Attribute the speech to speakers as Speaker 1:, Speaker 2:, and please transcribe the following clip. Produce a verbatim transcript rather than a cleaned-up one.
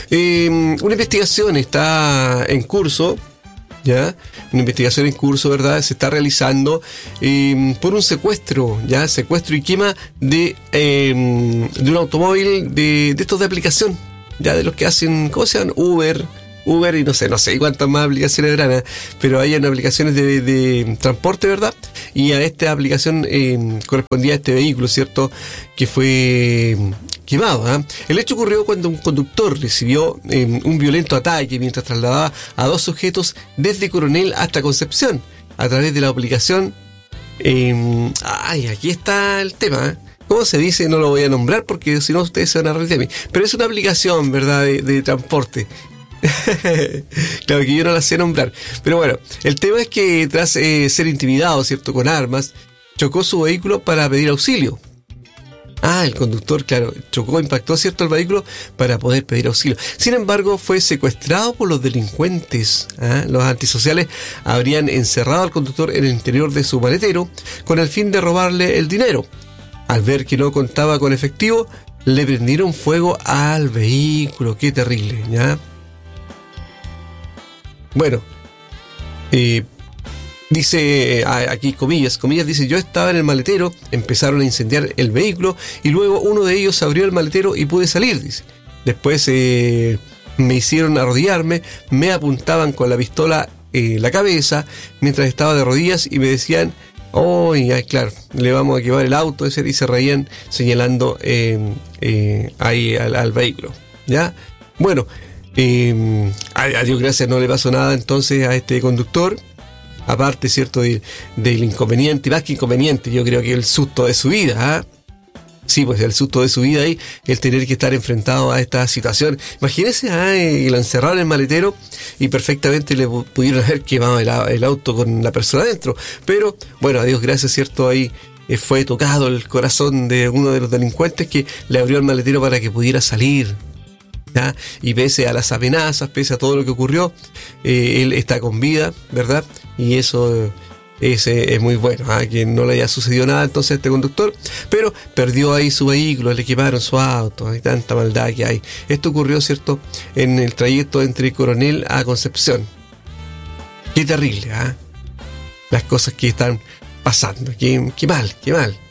Speaker 1: Eh, una investigación está en curso, ¿ya? Una investigación en curso, ¿verdad? Se está realizando eh, por un secuestro, ¿ya? Secuestro y quema de, eh, de un automóvil de, de estos de aplicación, ¿ya? De los que hacen, ¿cómo se llaman? Uber, Uber y no sé, no sé cuántas más aplicaciones habrán, ¿eh? Pero hay aplicaciones de, de transporte, ¿verdad? Y a esta aplicación eh, correspondía a este vehículo, ¿cierto? Que fue quemado, ¿eh? El hecho ocurrió cuando un conductor recibió eh, un violento ataque mientras trasladaba a dos sujetos desde Coronel hasta Concepción a través de la aplicación. Eh, ay, aquí está el tema, ¿eh? ¿Cómo se dice? No lo voy a nombrar porque si no ustedes se van a reír de mí. Pero es una aplicación, ¿verdad? De, de transporte. Claro que yo no la sé nombrar. Pero bueno, el tema es que tras eh, ser intimidado, ¿cierto? Con armas, chocó su vehículo para pedir auxilio. Ah, el conductor, claro, chocó, impactó, ¿cierto?, el vehículo para poder pedir auxilio. Sin embargo, fue secuestrado por los delincuentes. ¿Ah? Los antisociales habrían encerrado al conductor en el interior de su maletero con el fin de robarle el dinero. Al ver que no contaba con efectivo, le prendieron fuego al vehículo. Qué terrible, ¿ya? Bueno, eh, dice, aquí comillas, comillas, dice, yo estaba en el maletero, empezaron a incendiar el vehículo y luego uno de ellos abrió el maletero y pude salir, dice. Después eh, me hicieron arrodillarme, me apuntaban con la pistola en la cabeza mientras estaba de rodillas y me decían, oh, y, claro, le vamos a quemar el auto, ese, y se reían señalando eh, eh, ahí al, al vehículo, ¿ya? Bueno, Eh, a, a Dios gracias no le pasó nada entonces a este conductor, aparte, ¿cierto?, de, del inconveniente, más que inconveniente, yo creo que el susto de su vida, ¿eh? Sí, pues el susto de su vida ahí, el tener que estar enfrentado a esta situación. Imagínense, ¿eh? Lo encerraron en el maletero y perfectamente le pudieron haber quemado el, el auto con la persona adentro, pero bueno, a Dios gracias, ¿cierto?, ahí eh, fue tocado el corazón de uno de los delincuentes que le abrió el maletero para que pudiera salir. ¿Ya? Y pese a las amenazas, pese a todo lo que ocurrió, eh, él está con vida, ¿verdad? Y eso es, es muy bueno, ¿eh? Que no le haya sucedido nada entonces a este conductor, pero perdió ahí su vehículo, le quemaron su auto, hay tanta maldad que hay. Esto ocurrió, ¿cierto?, en el trayecto entre Coronel a Concepción. Qué terrible, ¿eh? Las cosas que están pasando, qué, qué mal, qué mal.